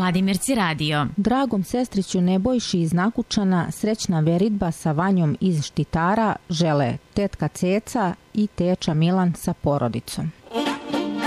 Vladimirci radio. Dragom sestriću Nebojši iz Nakučana srećna veridba sa Vanjom iz Štitara žele tetka Ceca i teča Milan sa porodicom.